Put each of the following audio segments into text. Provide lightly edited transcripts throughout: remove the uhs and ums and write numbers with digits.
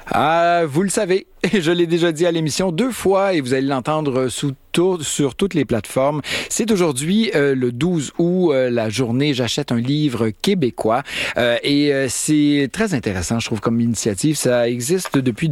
Vous le savez, je l'ai déjà dit à l'émission 2 fois et vous allez l'entendre sur toutes les plateformes. C'est aujourd'hui le 12 août, la journée J'achète un livre québécois. C'est très intéressant, je trouve, comme initiative. Ça existe depuis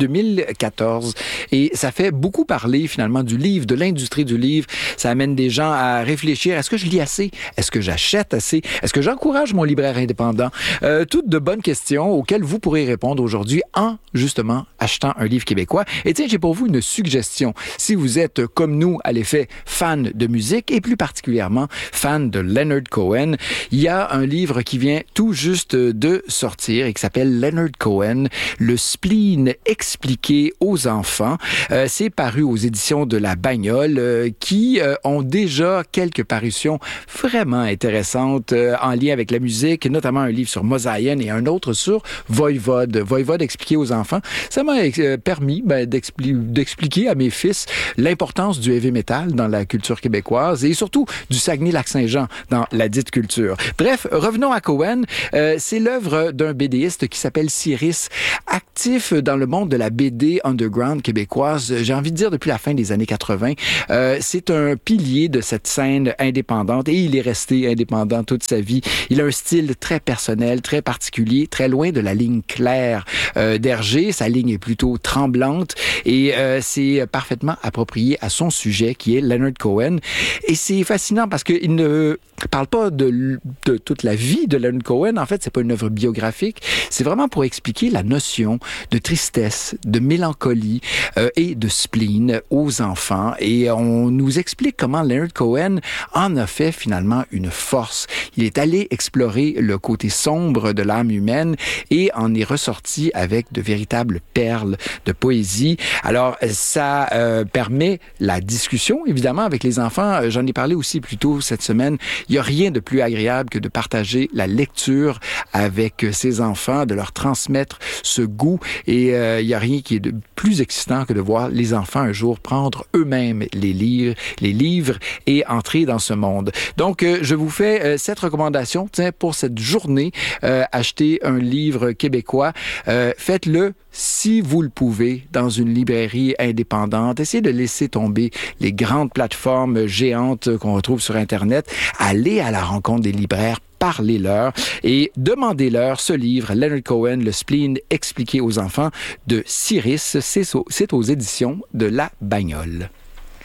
2014 et ça fait beaucoup parler finalement du livre, de l'industrie du livre. Ça amène des gens à réfléchir. Est-ce que je lis assez? Est-ce que j'achète assez? Est-ce que j'encourage mon libraire indépendant? Toutes de bonnes questions auxquelles vous pourrez répondre aujourd'hui en, justement, achetant un livre québécois. Et tiens, j'ai pour vous une suggestion. Si vous êtes, comme nous, à l'effet, fan de musique et plus particulièrement fan de Leonard Cohen, il y a un livre qui vient tout juste de sortir et qui s'appelle Leonard Cohen, Le spleen expliqué aux enfants. C'est paru aux éditions de La Bagnole qui ont déjà quelques parutions vraiment intéressantes en lien avec la musique, notamment un livre sur Mosaïen et un autre sur Voivode. Voivode expliqué aux enfants. Ça m'a permis d'expliquer à mes fils l'importance du heavy metal dans la culture québécoise et surtout du Saguenay-Lac-Saint-Jean dans la dite culture. Bref, revenons à Cohen. C'est l'œuvre d'un BDiste qui s'appelle Cyrus, actif dans le monde de la BD underground québécoise, j'ai envie de dire depuis la fin des années 80. C'est un pilier de cette scène indépendante et il est resté indépendant toute sa vie. Il a un style très personnel, très particulier, très loin de la ligne claire d'Hergé. Sa ligne est plutôt tremblante et c'est parfaitement approprié à son sujet qui est Leonard Cohen. Et c'est fascinant parce qu'il ne parle pas de toute la vie de Leonard Cohen. En fait, c'est pas une œuvre biographique. C'est vraiment pour expliquer la notion de tristesse, de mélancolie et de spleen aux enfants. Et on nous explique comment Leonard Cohen en a fait finalement une force. Il est allé explorer le côté sombre de l'âme humaine et en est ressorti avec de véritables perles de poésie. Alors, ça permet la discussion, évidemment, avec les enfants. J'en ai parlé aussi plus tôt cette semaine. Il n'y a rien de plus agréable que de partager la lecture avec ses enfants, de leur transmettre ce goût. Et il n'y a rien qui est de plus excitant que de voir les enfants un jour prendre eux-mêmes les livres et entrer dans ce monde. Donc, je vous fais cette recommandation, pour cette journée. Achetez un livre québécois. Faites-le si vous le pouvez, dans une librairie indépendante. Essayez de laisser tomber les grandes plateformes géantes qu'on retrouve sur Internet. Allez à la rencontre des libraires, parlez-leur et demandez-leur ce livre, Leonard Cohen, Le spleen expliqué aux enfants de Cyrus. C'est aux éditions de La Bagnole.